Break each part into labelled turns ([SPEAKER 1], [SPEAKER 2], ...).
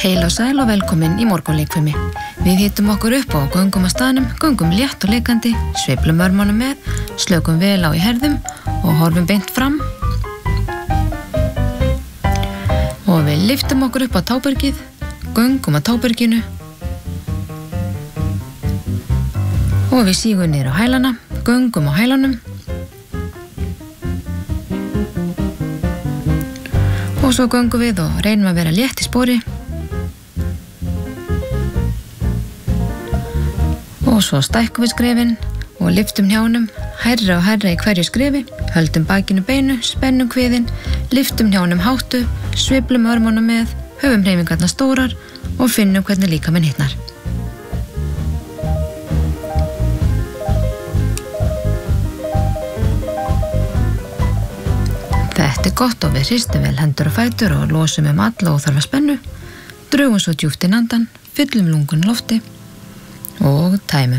[SPEAKER 1] Heil og sæl og velkomin í morgunleikfimi. Við hittum okkur upp og göngum að staðnum, göngum létt og leikandi, sveiflum örmunum með, slökum vel á í herðum og horfum beint fram. Og við lyftum okkur upp á tábergið, göngum að táberginu og við sígum niður á hælana, göngum á hælanum og svo göngum við og reynum að vera létt í spori. Og svo stækkum við skrefin og lyftum hnjánum, hærra og hærra í hverju skrefi, höldum bakinu beinu, spennum kviðin, lyftum hnjánum háttu, sveiflum örmunum með, höfum hreyfingarnar stórar og finnum hvernig líkaminn hitnar. Þetta gott og við hristum vel hendur og fætur og losum alla óþarfa spennu, drögum svo djúpt inn andann, fyllum lungun lofti og tæmum.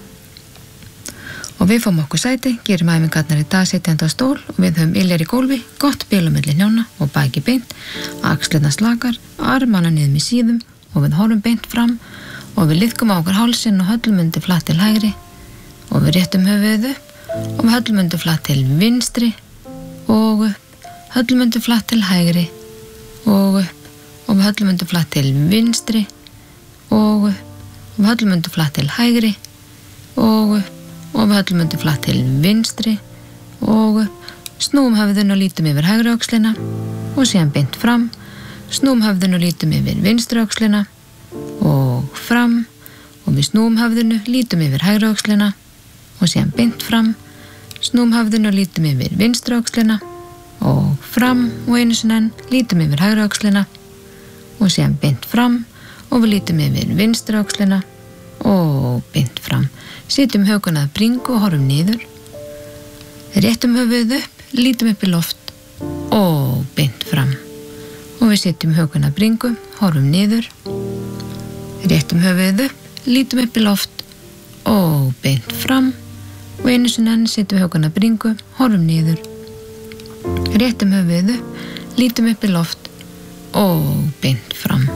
[SPEAKER 1] Og við fáum okkur sæti, gerum æfingarnar í dag sitjandi á stól og við höfum iljar í gólfi, gott bil á milli hnjána og baki beint, axlirnar slakar, armana niður með síðum og við horfum beint fram og við liðkum á okkur hálsinn og höllum undir flatt til hægri og við réttum höfuðið upp og við höllum undir flatt til vinstri og upp, höllum undir flatt til hægri og upp og við höllum undir flatt til vinstri og upp og við höllum undir flatt til hægri og upp og við höllum undir flatt til vinstri og upp, snúum höfðun og lítum yfir hægri öxlina og síðan beint fram, snúum höfðun og lítum yfir vinstri öxlina og fram og við snúum höfðunu, lítum yfir hægri öxlina og síðan beint fram, snúum höfðunu og lítum yfir vinstri öxlina og fram og einu sinni enn, lítum yfir hægri öxlina og síðan beint fram og við lítum yfir vinstri öxlina og beint fram. Sitjum hökuna að bringu og horfum niður. Réttum höfuðið upp, lítum upp í loft og beint fram. Og við sitjum hökuna að bringu, horfum niður. Réttum höfuðið upp, lítum upp í loft og beint fram. Og einu sinni enn sitjum hökuna að bringu, horfum niður. Réttum höfuðið upp, lítum upp í loft og beint fram.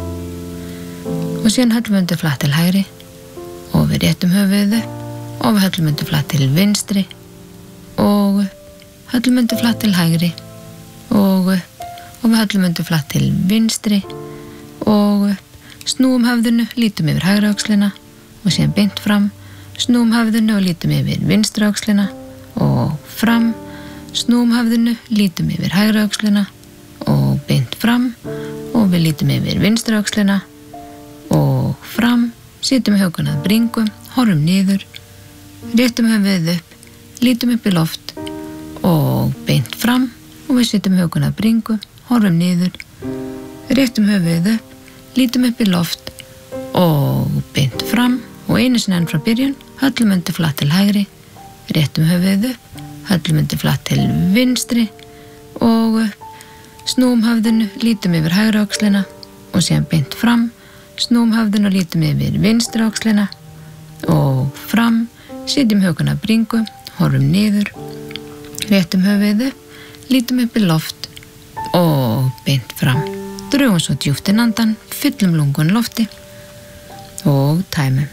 [SPEAKER 1] Og síðan höllum undir flatt til hægri og við réttum höfuðið upp og við höllum undir flatt til vinstri og upp, höllum undir flatt til hægri og upp og við höllum undir flatt til vinstri og upp, snúum höfðinu, lítum yfir hægri öxlina og síðan beint fram, snúum höfðinu og lítum yfir vinstri öxlina og fram, snúum höfðinu, lítum yfir hægri öxlina og beint fram og við lítum yfir vinstri öxlina og fram, sitjum hökuna að bringu, horfum niður, réttum höfuðið upp, lítum upp í loft og beint fram og við sitjum hökuna að bringu, horfum niður, réttum höfuðið upp, lítum upp í loft og beint fram og einu sinni enn frá byrjun, höllum undir flatt til hægri, réttum höfuðið upp, höllum undir flatt til vinstri og upp, snúum höfðinu, lítum yfir hægri öxlina og síðan beint fram, snúum höfðinu og lítum yfir vinstri öxlina og fram, sitjum hökuna að bringu, horfum niður, réttum höfuðið upp, lítum upp í loft og beint fram. Drögum svo djúpt inn andann, fyllum lungun lofti og tæmum.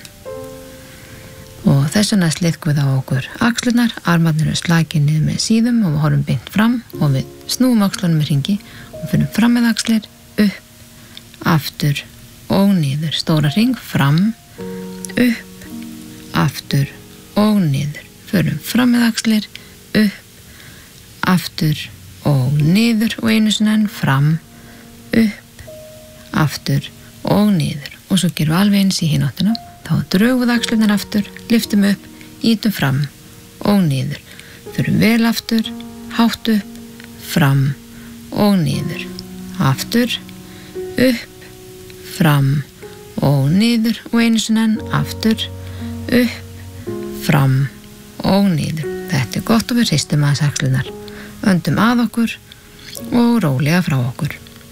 [SPEAKER 1] Og þess vegna liðkum við á okkur axlurnar, armarnir eru slakið niður með síðum og við horfum beint fram og við snúum axlunum í hringi og finnum fram með axlir, upp, aftur og niður, stóra hring, fram, upp, aftur og niður, förum fram með axlir, upp, aftur og niður og einu sinni enn, fram, upp, aftur og niður og svo gerum við alveg eins í hina áttina, þá drögum við axlirnar aftur, lyftum upp, ítum fram og niður, förum vel aftur, hátt upp, fram og niður, aftur, upp, fram og niður og einu sinni enn, aftur, upp, fram og niður. Þetta gott og við hristum aðeins axlirnar, öndum að okkur og rólega frá okkur.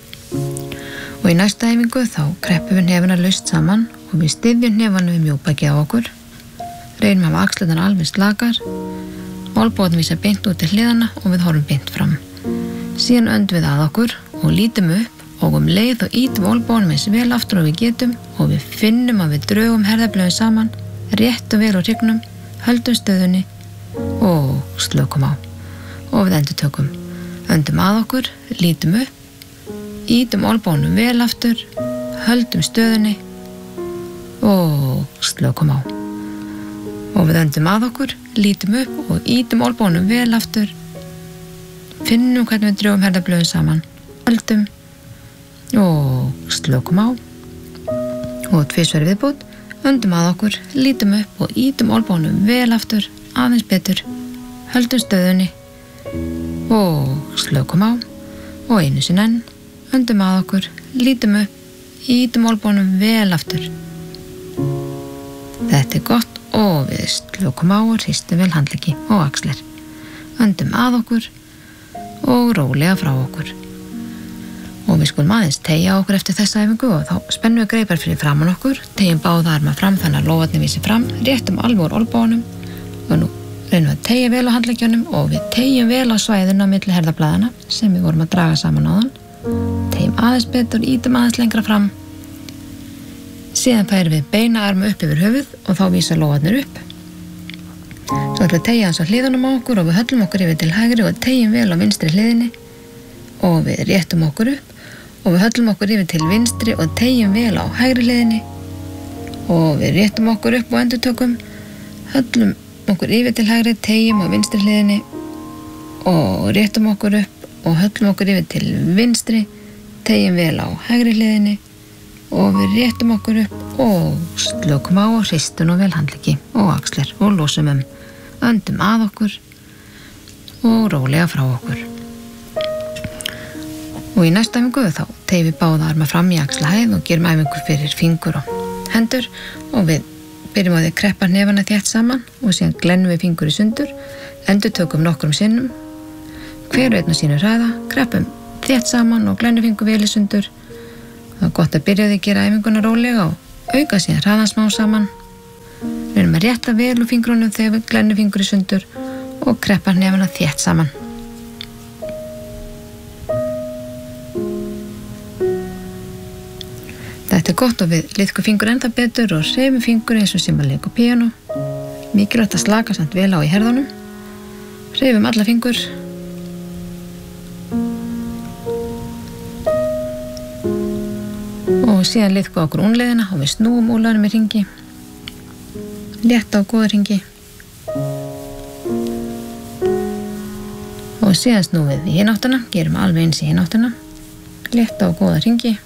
[SPEAKER 1] Og í næstu æfingu þá kreppum við hnefana laust saman og við styðjum hnefanum við mjóbaki á okkur, reynum að hafa axlirnar alveg slakar, olnboginn vísa beint út til hliðana og við horfum beint fram. Síðan öndum við að okkur og lítum upp og leið og ítum olnbónum eins vel aftur og við getum og við finnum að við drögum herðablöðin saman, rétt og vel á hryggnum, höldum stöðunni og slökum á. Og við endurtökum. Öndum að okkur, lítum upp, ítum olnbónum vel aftur, höldum stöðunni og slökum á. Og við öndum að okkur, lítum upp og ítum olnbónum vel aftur, finnum hvernig við drögum herðablöðin saman, höldum og slökum á. Og tvisvar í viðbót, öndum að okkur, lítum upp og ítum olnbónum vel aftur, aðeins betur, höldum stöðunni og slökum á. Og einu sinni enn, öndum að okkur, lítum upp, ítum olnbónum vel aftur. Þetta gott og við slökum á og hristum vel handleggi og axlir. Öndum að okkur og rólega frá okkur. Og við skulum aðeins teygja okkur eftir þessa æfingu og þá spennum við greipar fyrir framan okkur, teygjum báða arma fram þannig að lófarnir vísi fram, réttum alveg úr olnbónum og nú reynum við að teygja vel á handleggjónum og við teygjum vel á svæðinu á milli herðablaðana sem við vorum að draga saman áðan. Teygjum aðeins betur, ítum aðeins lengra fram. Síðan færum við beina arma upp yfir höfuð og þá vísa lófarnir upp. Svo ætlum við að teygja hans á hliðunum á okkur og við höllum okkur yfir til hægri og teygjum vel á vinstri hliðinni og við réttum okkur upp og við höllum okkur yfir til vinstri og teygjum vel á hægri hliðinni og við réttum okkur upp og endurtökum, höllum okkur yfir til hægri, teygjum á vinstri hliðinni og réttum okkur upp og höllum okkur yfir til vinstri, teygjum vel á hægri hliðinni og við réttum okkur upp og slökum á og hristum og vel handleggi og axlir og losum öndum að okkur og rólega frá okkur. Og í næstu æfingu þá teygjum við báða arma fram í axlahæð og gerum æfingu fyrir fingur og hendur og við byrjum á því að kreppa hnefana þétt saman og síðan glennum við fingur í sundur, endurtökum nokkrum sinnum, hver og einn á sínu hraða, kreppum þétt saman og glennum fingur vel í sundur. Það gott að byrja því að gera æfinguna rólega og auka síðan hraðan smá saman. Við erum að rétta vel úr fingrunum þegar við glennum fingur í sundur og kreppa hnefana þétt saman. Þetta gott og við liðkum fingur ennþá betur og hreyfum fingur eins og sem að leika á píanó. Mikilvægt að slaka samt vel á í herðunum. Hreyfum alla fingur. Og síðan liðkum okkur únleiðina og við snúum úlunum í hringi. Létta á góða hringi. Og síðan snúum við í hináttuna, gerum alveg eins í hináttuna. Létta á góða hringi.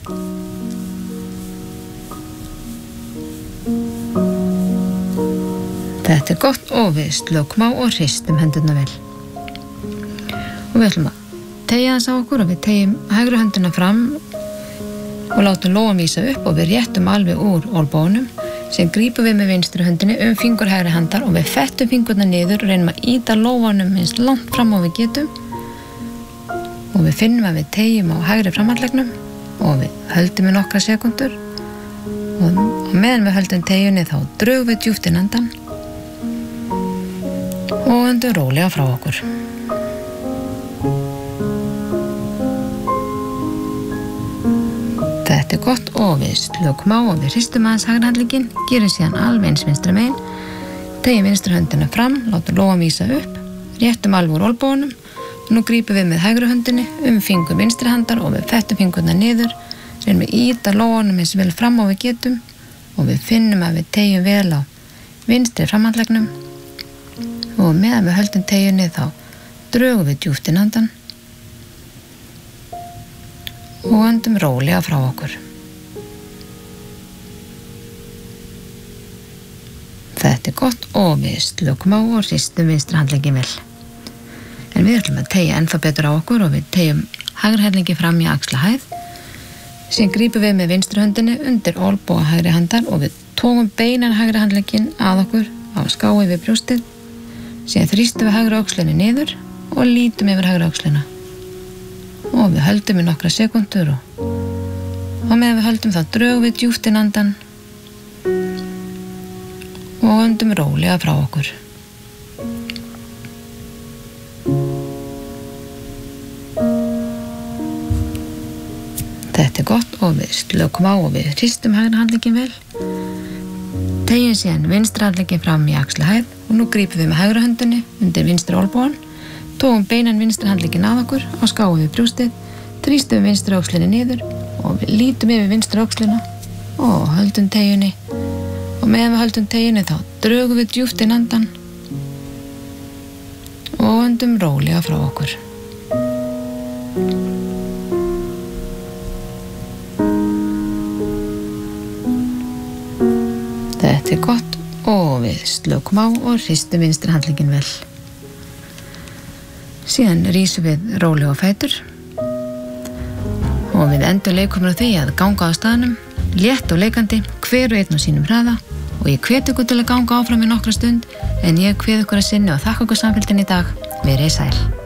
[SPEAKER 1] Þetta gott og við slökum á og hristum hendurna vel. Og við ætlum að teygja þess á okkur og við teygjum hægri höndina fram og látum lófan vísa upp og við réttum alveg úr olnbónum. Síðan grípum við með vinstri höndinni fingur hægri handar og við fettum fingurna niður og reynum að ýta lófanum eins langt fram og við getum. Og við finnum að við teygjum á hægri framhandleggnum og við höldum í nokkra sekúndur. Og meðan við höldum teygjunni þá drögum við djúpt inn andann og öndum rólega frá okkur. Þetta gott og við slökum á og við hristum aðeins hægri handlegginn, gerum síðan alveg eins vinstra megin, teygjum vinstri höndina fram, látum lófan vísa upp, réttum alveg úr olnbónum. Nú grípum við með hægri höndinni fingur vinstri handar og við fettum fingurna niður, reynum við ýta lófanum eins vel fram og við getum og við finnum að við teygjum vel á vinstri framhandleggnum. Og meðan við höldum teygjunni þá drögum við djúpt inn andann og öndum rólega frá okkur. Þetta gott og við slökum á og hristum vinstri handlegginn vel. En við ætlum að teygja ennþá betur á okkur og við teygjum hægri handleggi fram í axlahæð. Síðan grípum við með vinstri höndinni undir olnboga hægri handar og við tókum beinan hægri handlegginn að okkur á skái við brjóstið. Síðan þrýstum við hægri öxlinni niður og lítum yfir hægri öxlina. Og við höldum í nokkra sekúndur og meðan við höldum þá drögum við djúpt inn andann og öndum rólega frá okkur. gott og við slökum á og við hristum hægri handlegginn vel. Tegjum síðan vinstri handlegginn fram í axlahæð og nú grípum við með hægri höndinni undir vinstri olnbogann, tókum beinan vinstri handlegginn að okkur og skáum við brjóstið, þrýstum vinstri öxlinni niður og við lítum yfir vinstri öxlina og höldum teyjunni. Og meðan við höldum teyjunni þá drögum við djúpt inn andann og öndum rólega frá okkur. Þetta gott og við slökum á og hristum vinstri handlegginn vel. Síðan rísum við rólega á fætur og við endur leikumur á því að ganga á staðnum, létt og leikandi, hver og einn á sínum hraða og ég hvet ykkur til að ganga áfram í nokkra stund en ég hvet ykkur að sinni og þakka ykkur samfylgdina í dag. Verið sæl.